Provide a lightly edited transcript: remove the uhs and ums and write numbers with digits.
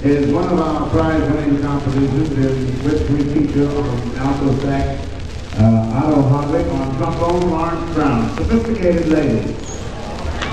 is one of our prize-winning compositions in which we feature on alto sax Otto Hardwick, on trombone Lawrence Brown. Sophisticated ladies.